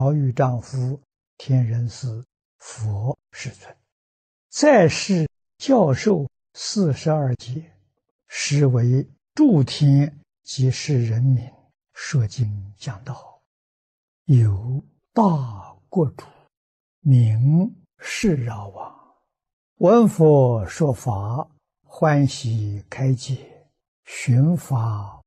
遇丈夫，天人师，佛世尊。再世教授42节，实为诸天及世人民说经讲道，有大国主，名释饶王，闻佛说法，欢喜开解，寻法